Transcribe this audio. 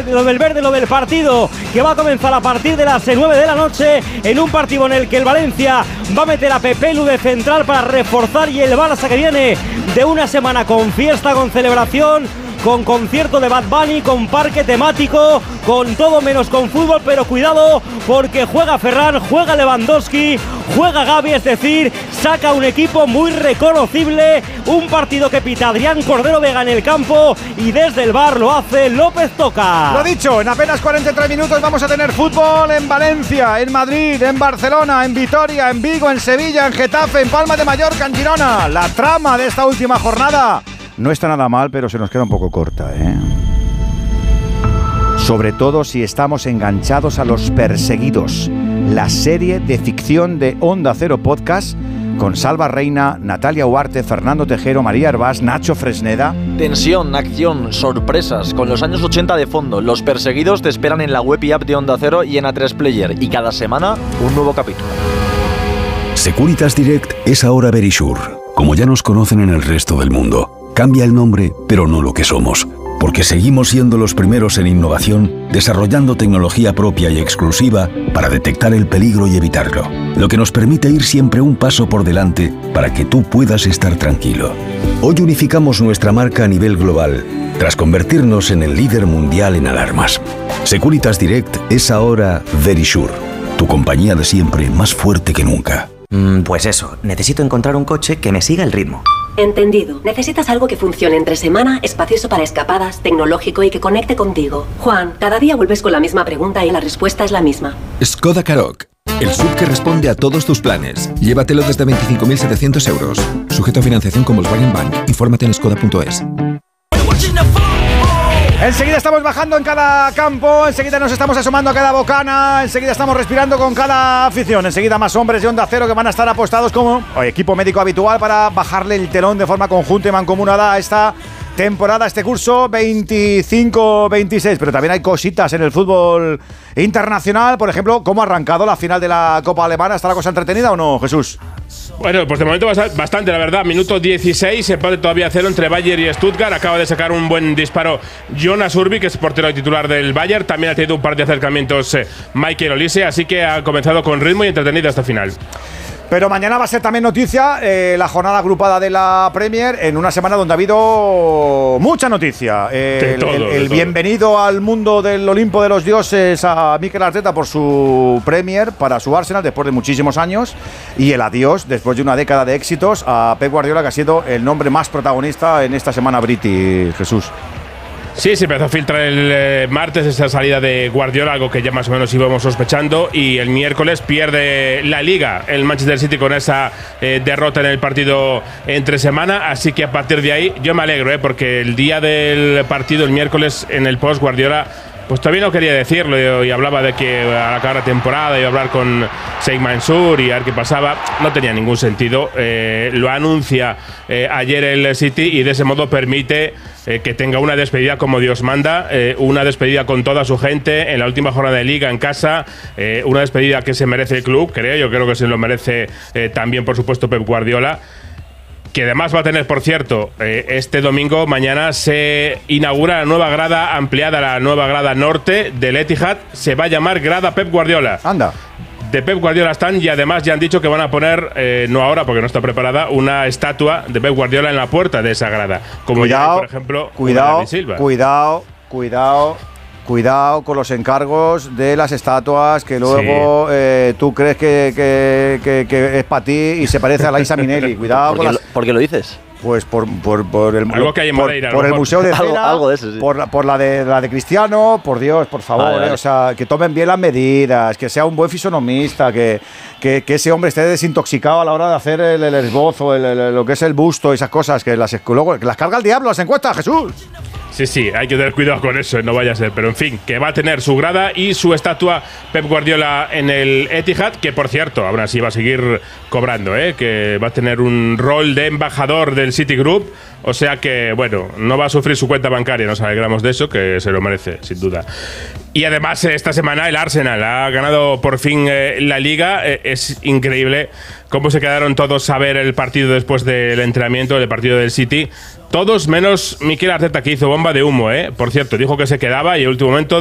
lo del partido que va a comenzar a partir de las 9 de la noche, en un partido en el que el Valencia va a meter a Pepe Lu de central para reforzar, y el Barça que viene de una semana con fiesta, con celebración, con concierto de Bad Bunny, con parque temático, con todo menos con fútbol, pero cuidado porque juega Ferran, juega Lewandowski, juega Gavi, es decir, saca un equipo muy reconocible, un partido que pita Adrián Cordero Vega en el campo y desde el VAR lo hace López Toca. Lo dicho, en apenas 43 minutos vamos a tener fútbol en Valencia, en Madrid, en Barcelona, en Vitoria, en Vigo, en Sevilla, en Getafe, en Palma de Mallorca, en Girona. La trama de esta última jornada no está nada mal, pero se nos queda un poco corta, ¿eh? Sobre todo si estamos enganchados a Los Perseguidos, la serie de ficción de Onda Cero Podcast, con Salva Reina, Natalia Huarte, Fernando Tejero, María Hervás, Nacho Fresneda. Tensión, acción, sorpresas. Con los años 80 de fondo, Los Perseguidos te esperan en la web y app de Onda Cero y en A3 Player. Y cada semana, un nuevo capítulo. Securitas Direct es ahora Verisure, como ya nos conocen en el resto del mundo. Cambia el nombre, pero no lo que somos, porque seguimos siendo los primeros en innovación, desarrollando tecnología propia y exclusiva para detectar el peligro y evitarlo, lo que nos permite ir siempre un paso por delante para que tú puedas estar tranquilo. Hoy unificamos nuestra marca a nivel global, tras convertirnos en el líder mundial en alarmas. Securitas Direct es ahora Verisure, tu compañía de siempre más fuerte que nunca. Pues eso, necesito encontrar un coche que me siga el ritmo. Entendido. Necesitas algo que funcione entre semana, espacioso para escapadas, tecnológico y que conecte contigo. Juan, cada día vuelves con la misma pregunta y la respuesta es la misma. Skoda Karoq, el SUV que responde a todos tus planes. Llévatelo desde 25.700 euros. Sujeto a financiación con Volkswagen Bank. Infórmate en skoda.es. Enseguida estamos bajando en cada campo, enseguida nos estamos asomando a cada bocana, enseguida estamos respirando con cada afición, enseguida más hombres de Onda Cero que van a estar apostados como equipo médico habitual para bajarle el telón de forma conjunta y mancomunada a esta temporada, este curso 25-26. Pero también hay cositas en el fútbol internacional, por ejemplo, ¿cómo ha arrancado la final de la Copa Alemana? ¿Está la cosa entretenida o no, Jesús? Bueno, pues de momento bastante, la verdad. Minuto 16, empate todavía a 0 entre Bayern y Stuttgart. Acaba de sacar un buen disparo Jonas Urbi, que es portero titular del Bayern. También ha tenido un par de acercamientos Michael Olise, así que ha comenzado con ritmo y entretenida esta final. Pero mañana va a ser también noticia la jornada agrupada de la Premier, en una semana donde ha habido mucha noticia. El bienvenido al mundo del Olimpo de los dioses a Mikel Arteta por su Premier para su Arsenal después de muchísimos años, y el adiós después de una década de éxitos a Pep Guardiola, que ha sido el nombre más protagonista en esta semana Briti, Jesús. Sí, se empezó a filtrar el martes esa salida de Guardiola, algo que ya más o menos íbamos sospechando, y el miércoles pierde la Liga el Manchester City con esa derrota en el partido entre semana, así que a partir de ahí yo me alegro, porque el día del partido, el miércoles, en el post Guardiola, pues todavía no quería decirlo y hablaba de que a la cara temporada iba a hablar con Sheikh Mansour y a ver qué pasaba. No tenía ningún sentido. Lo anuncia ayer el City y de ese modo permite que tenga una despedida como Dios manda, una despedida con toda su gente en la última jornada de Liga en casa, una despedida que se merece el club, yo creo que se lo merece también, por supuesto, Pep Guardiola. Que además va a tener, por cierto, este domingo, mañana, se inaugura la nueva grada ampliada, la nueva grada norte del Etihad. Se va a llamar grada Pep Guardiola. Anda. De Pep Guardiola están, y además ya han dicho que van a poner, no ahora porque no está preparada, una estatua de Pep Guardiola en la puerta de esa grada. Como ya hay, por ejemplo, cuidado, Silva. Cuidado con los encargos de las estatuas que luego tú crees que es para ti y se parece a Liza Minnelli. Cuidado ¿Por qué lo dices? Pues por el algo que hay en Madeira, por el Museo de Cera, algo de eso, sí. por la de Cristiano, por Dios, por favor, vale. O sea, que tomen bien las medidas, que sea un buen fisonomista, que ese hombre esté desintoxicado a la hora de hacer el esbozo, lo que es el busto, esas cosas, que las carga el diablo, las encuestas, Jesús. Sí, hay que tener cuidado con eso, no vaya a ser. Pero en fin, que va a tener su grada y su estatua Pep Guardiola en el Etihad, que por cierto, aún así va a seguir cobrando, que va a tener un rol de embajador del Citigroup. O sea que, bueno, no va a sufrir su cuenta bancaria, nos alegramos de eso, que se lo merece, sin duda. Y además, esta semana el Arsenal ha ganado por fin la Liga. Es increíble cómo se quedaron todos a ver el partido después del entrenamiento, del partido del City. Todos menos Mikel Arteta, que hizo bomba de humo, Por cierto, dijo que se quedaba y en el último momento